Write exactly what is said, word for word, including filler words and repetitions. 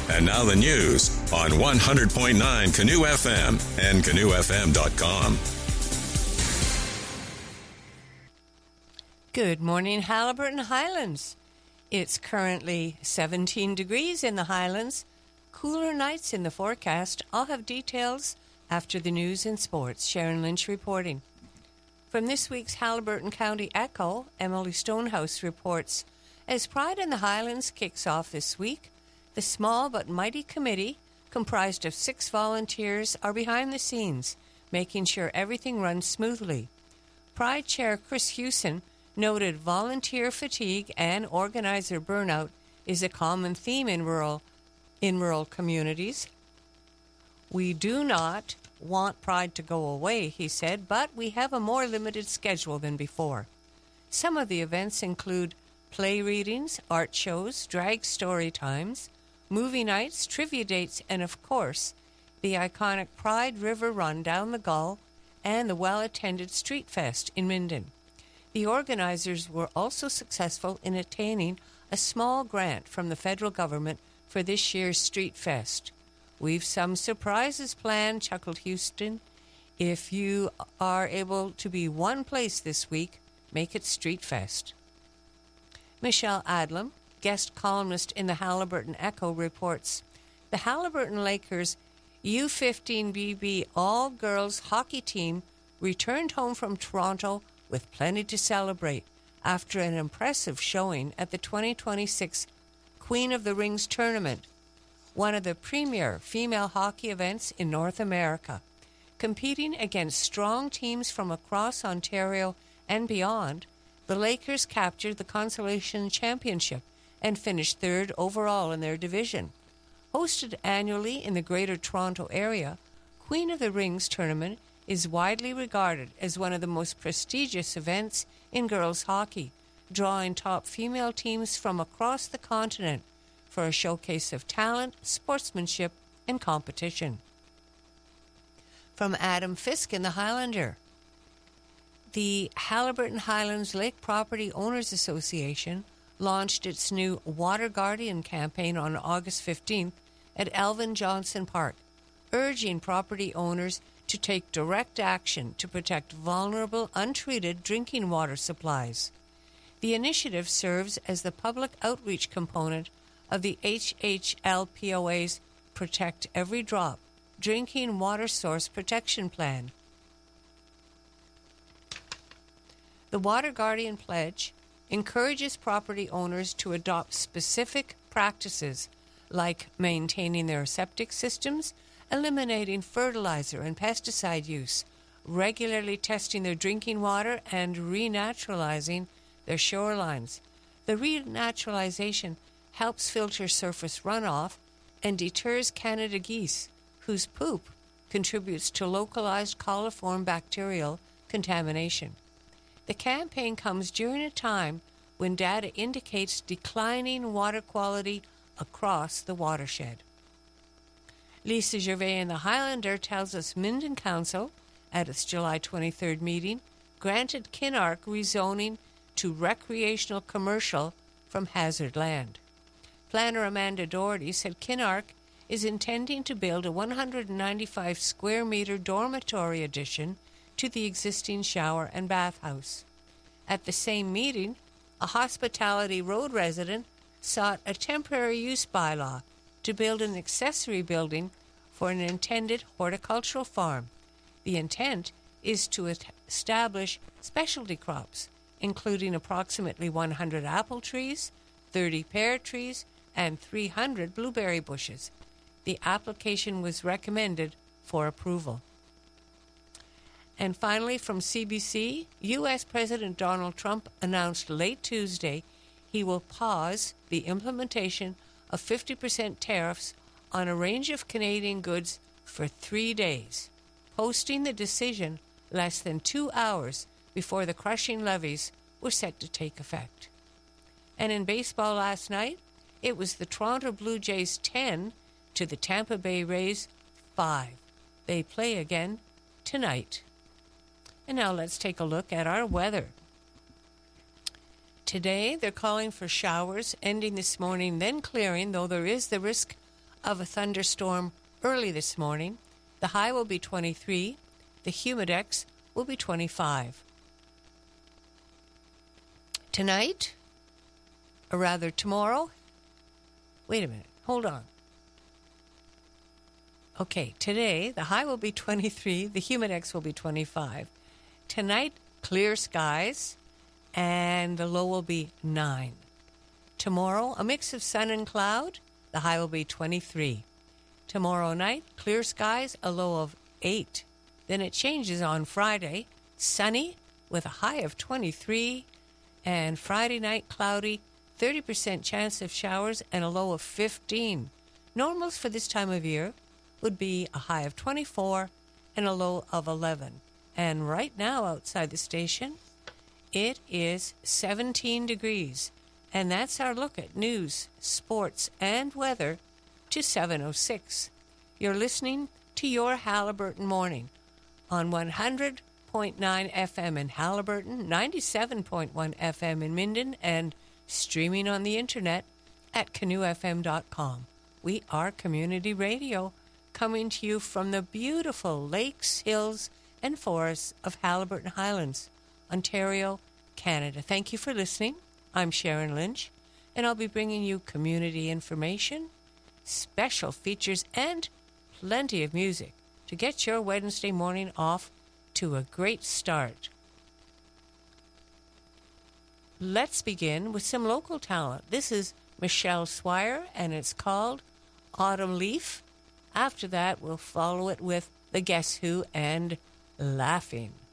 And now the news on one hundred point nine Canoe F M and canoe f m dot com. Good morning, Haliburton Highlands. It's currently seventeen degrees in the Highlands. Cooler nights in the forecast. I'll have details after the news and sports. Sharon Lynch reporting. From this week's Haliburton County Echo, Emily Stonehouse reports, as Pride in the Highlands kicks off this week, the small but mighty committee, comprised of six volunteers, are behind the scenes, making sure everything runs smoothly. Pride Chair Chris Hewson noted volunteer fatigue and organizer burnout is a common theme in rural, in rural communities. We do not want Pride to go away, he said, but we have a more limited schedule than before. Some of the events include play readings, art shows, drag story times, movie nights, trivia dates, and of course, the iconic Pride River Run down the Gull and the well-attended Street Fest in Minden. The organizers were also successful in attaining a small grant from the federal government for this year's Street Fest. We've some surprises planned, chuckled Houston. If you are able to be one place this week, make it Street Fest. Michelle Adlam, guest columnist in the Haliburton Echo, reports, the Haliburton Lakers U fifteen B B all-girls hockey team returned home from Toronto with plenty to celebrate after an impressive showing at the twenty twenty-six Queen of the Rings tournament, one of the premier female hockey events in North America. Competing against strong teams from across Ontario and beyond, the Lakers captured the Consolation Championship and finished third overall in their division. Hosted annually in the Greater Toronto Area, Queen of the Rings tournament is widely regarded as one of the most prestigious events in girls hockey, drawing top female teams from across the continent for a showcase of talent, sportsmanship, and competition. From Adam Fisk in the Highlander, the Haliburton Highlands Lake Property Owners Association launched its new Water Guardian campaign on August fifteenth at Elvin Johnson Park, urging property owners to take direct action to protect vulnerable, untreated drinking water supplies. The initiative serves as the public outreach component of the H H L P O A's Protect Every Drop Drinking Water Source Protection Plan. The Water Guardian Pledge encourages property owners to adopt specific practices like maintaining their septic systems, eliminating fertilizer and pesticide use, regularly testing their drinking water, and renaturalizing their shorelines. The renaturalization helps filter surface runoff and deters Canada geese, whose poop contributes to localized coliform bacterial contamination. The campaign comes during a time when data indicates declining water quality across the watershed. Lisa Gervais in the Highlander tells us Minden Council, at its July twenty-third meeting, granted Kinark rezoning to recreational commercial from hazard land. Planner Amanda Doherty said Kinark is intending to build a one hundred ninety-five square meter dormitory addition to the existing shower and bathhouse. At the same meeting, a Hospitality Road resident sought a temporary use bylaw to build an accessory building for an intended horticultural farm. The intent is to establish specialty crops, including approximately one hundred apple trees, thirty pear trees, and three hundred blueberry bushes. The application was recommended for approval. And finally, from C B C, U S President Donald Trump announced late Tuesday he will pause the implementation of fifty percent tariffs on a range of Canadian goods for three days, posting the decision less than two hours before the crushing levies were set to take effect. And in baseball last night, it was the Toronto Blue Jays ten to the Tampa Bay Rays five. They play again tonight. And now let's take a look at our weather. Today, they're calling for showers ending this morning, then clearing, though there is the risk of a thunderstorm early this morning. The high will be twenty-three. The humidex will be twenty-five. Tonight, or rather tomorrow, wait a minute, hold on. Okay, today the high will be twenty-three, the humidex will be twenty-five. Tonight, clear skies, and the low will be nine. Tomorrow, a mix of sun and cloud, the high will be twenty-three. Tomorrow night, clear skies, a low of eight. Then it changes on Friday, sunny with a high of twenty-three, and Friday night cloudy, thirty percent chance of showers and a low of fifteen. Normals for this time of year would be a high of twenty-four and a low of eleven. And right now outside the station, it is seventeen degrees. And that's our look at news, sports, and weather to seven oh six. You're listening to Your Haliburton Morning on one hundred point nine F M in Haliburton, ninety-seven point one F M in Minden, and streaming on the internet at canoe f m dot com. We are community radio, coming to you from the beautiful lakes, hills, and forests of Haliburton Highlands, Ontario, Canada. Thank you for listening. I'm Sharon Lynch, and I'll be bringing you community information, special features, and plenty of music to get your Wednesday morning off to a great start. Let's begin with some local talent. This is Michelle Swire, and it's called Autumn Leaf. After that, we'll follow it with The Guess Who and Laughing.